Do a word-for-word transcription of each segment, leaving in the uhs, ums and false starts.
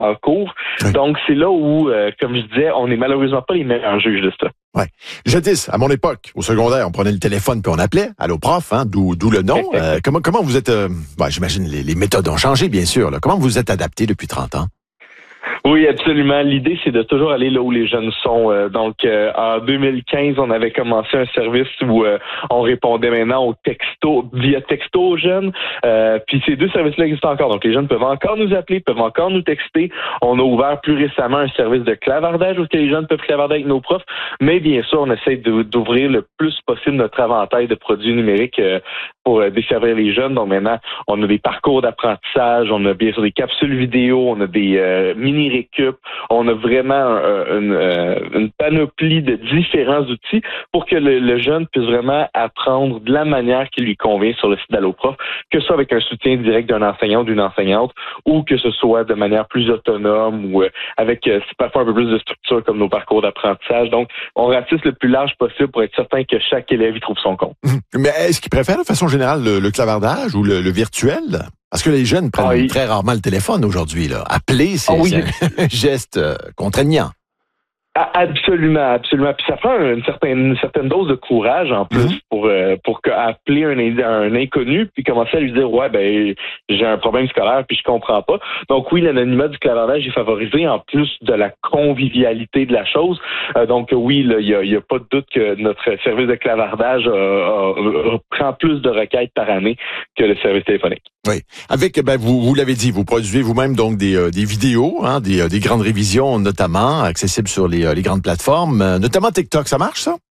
en cours. Oui. Donc, c'est là où, euh, comme je disais, on n'est malheureusement pas les meilleurs juges de ça. Ouais. Jadis, à mon époque, au secondaire, on prenait le téléphone puis on appelait. Allô, prof, hein, d'où, d'où le nom. Euh, comment, comment vous êtes... Euh, bah, j'imagine les, les méthodes ont changé, bien sûr. Là. Comment vous êtes adapté depuis trente ans? Oui, absolument. L'idée, c'est de toujours aller là où les jeunes sont. Euh, donc, euh, en deux mille quinze, on avait commencé un service où euh, on répondait maintenant au texto, via texto aux jeunes. Euh, puis ces deux services-là existent encore. Donc, les jeunes peuvent encore nous appeler, peuvent encore nous texter. On a ouvert plus récemment un service de clavardage où les jeunes peuvent clavarder avec nos profs. Mais bien sûr, on essaie de, d'ouvrir le plus possible notre éventail de produits numériques euh, pour euh, desservir les jeunes. Donc, maintenant, on a des parcours d'apprentissage, on a bien sûr des capsules vidéo, on a des euh, mini récup. On a vraiment euh, une, euh, une panoplie de différents outils pour que le, le jeune puisse vraiment apprendre de la manière qui lui convient sur le site d'AlloProf, que ce soit avec un soutien direct d'un enseignant ou d'une enseignante, ou que ce soit de manière plus autonome ou euh, avec euh, parfois un peu plus de structure comme nos parcours d'apprentissage. Donc, on ratisse le plus large possible pour être certain que chaque élève y trouve son compte. Mais est-ce qu'il préfère de façon générale le, le clavardage ou le, le virtuel? Parce que les jeunes prennent ah, oui. très rarement le téléphone aujourd'hui. Là. Appeler, c'est, ah, oui. c'est un geste euh, contraignant. Absolument, absolument. Puis ça prend une certaine, une certaine dose de courage en plus mm-hmm. pour euh, pour que, appeler un, un inconnu puis commencer à lui dire ouais ben j'ai un problème scolaire puis je comprends pas. Donc oui, l'anonymat du clavardage est favorisé en plus de la convivialité de la chose. Euh, donc oui, il y a, y a pas de doute que notre service de clavardage euh, euh, prend plus de requêtes par année que le service téléphonique. Oui, avec ben vous vous l'avez dit, vous produisez vous-même donc des euh, des vidéos, hein, des euh, des grandes révisions notamment accessibles sur les les grandes plateformes, notamment TikTok, ça marche, ça?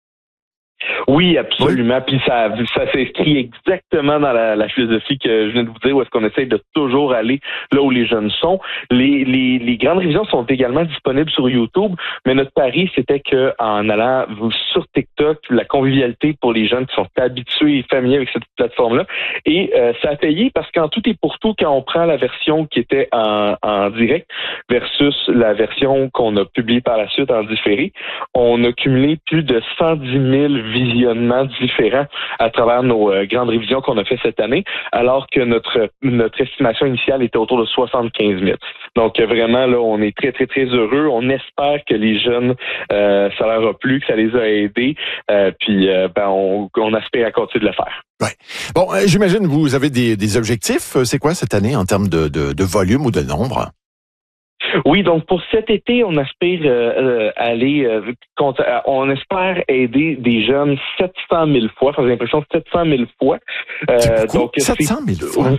Oui, absolument. Oui. Puis ça, ça s'inscrit exactement dans la, la philosophie que je viens de vous dire, où est-ce qu'on essaie de toujours aller là où les jeunes sont. Les, les, les grandes révisions sont également disponibles sur YouTube, mais notre pari, c'était que en allant sur TikTok, la convivialité pour les jeunes qui sont habitués et familiers avec cette plateforme-là. Et euh, ça a payé parce qu'en tout et pour tout, quand on prend la version qui était en, en direct versus la version qu'on a publiée par la suite en différé, on a cumulé plus de cent dix mille visionnements différents à travers nos euh, grandes révisions qu'on a fait cette année, alors que notre notre estimation initiale était autour de soixante-quinze mille. Donc euh, vraiment, là, on est très, très, très heureux. On espère que les jeunes, euh, ça leur a plu, que ça les a aidés, euh, puis euh, ben, on, on aspire à continuer de le faire. Ouais. Bon, euh, j'imagine vous avez des, des objectifs. C'est quoi cette année en termes de, de, de volume ou de nombre? Oui, donc pour cet été, on aspire euh, aller, euh, on espère aider des jeunes sept cent mille fois. Ça a l'impression sept cent mille fois. Euh, donc sept cent mille fois.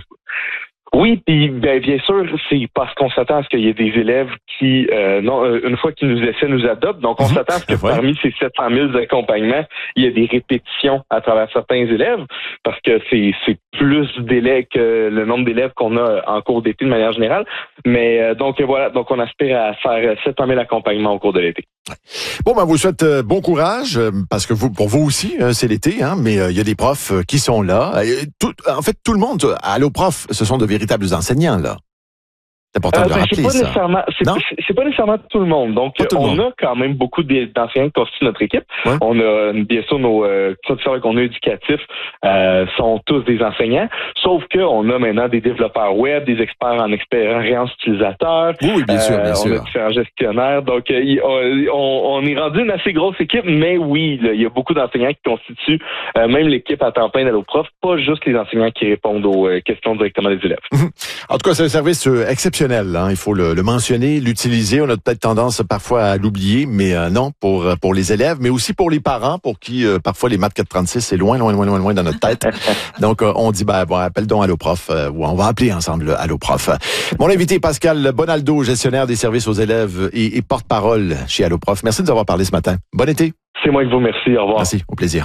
Oui, puis ben, bien sûr, c'est parce qu'on s'attend à ce qu'il y ait des élèves qui, euh, non, une fois qu'ils nous essaient, nous adoptent. Donc, on mmh, s'attend à ce que ouais. parmi ces sept cent mille accompagnements, il y ait des répétitions à travers certains élèves, parce que c'est, c'est plus d'élèves que le nombre d'élèves qu'on a en cours d'été de manière générale. Mais euh, donc voilà, donc on aspire à faire sept cent mille accompagnements au cours de l'été. Bon, ben, vous souhaite euh, bon courage, euh, parce que vous, pour vous aussi, hein, c'est l'été, hein, mais il euh, y a des profs euh, qui sont là. Et tout, en fait, tout le monde, à AlloProf, ce sont de véritables enseignants, là. C'est important euh, de le rappeler, c'est pas ça. Nécessairement, c'est, c'est, c'est pas nécessairement tout le monde. Donc, tout on monde. a quand même beaucoup d'enseignants qui constituent notre équipe. Ouais. On a, bien sûr, nos euh, professeurs qu'on a éducatifs euh, sont tous des enseignants, sauf qu'on a maintenant des développeurs web, des experts en expérience utilisateur. Oui, bien sûr, bien euh, sûr. On a différents gestionnaires. Donc, euh, on, on est rendu une assez grosse équipe, mais oui, là, il y a beaucoup d'enseignants qui constituent euh, même l'équipe à temps plein d'AlloProf, pas juste les enseignants qui répondent aux euh, questions directement des élèves. En tout cas, c'est un service euh, exceptionnel. Hein, il faut le, le mentionner, l'utiliser. On a peut-être tendance parfois à l'oublier, mais euh, non, pour pour les élèves, mais aussi pour les parents, pour qui euh, parfois les maths quatre trente-six c'est loin, loin, loin, loin, loin dans notre tête. Donc euh, on dit ben bon, appelle donc AlloProf, euh, ou on va appeler ensemble AlloProf. Mon invité Pascal Bonaldo, gestionnaire des services aux élèves et, et porte-parole chez AlloProf. Merci de nous avoir parlé ce matin. Bon été. C'est moi qui vous remercie. Au revoir. Merci, au plaisir.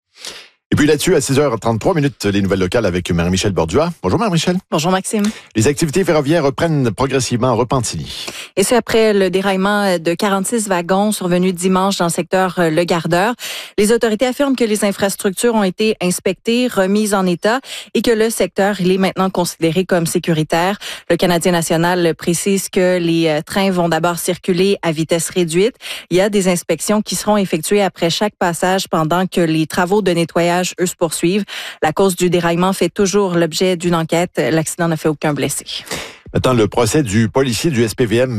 Et puis là-dessus, à six heures trente-trois minutes, les nouvelles locales avec Marie-Michel Bordua. Bonjour Marie-Michel. Bonjour Maxime. Les activités ferroviaires reprennent progressivement en Repentigny. Et c'est après le déraillement de quarante-six wagons survenu dimanche dans le secteur Le Gardeur. Les autorités affirment que les infrastructures ont été inspectées, remises en état et que le secteur il est maintenant considéré comme sécuritaire. Le Canadien national précise que les trains vont d'abord circuler à vitesse réduite. Il y a des inspections qui seront effectuées après chaque passage pendant que les travaux de nettoyage eux se poursuivent. La cause du déraillement fait toujours l'objet d'une enquête. L'accident n'a fait aucun blessé. Maintenant, le procès du policier du S P V M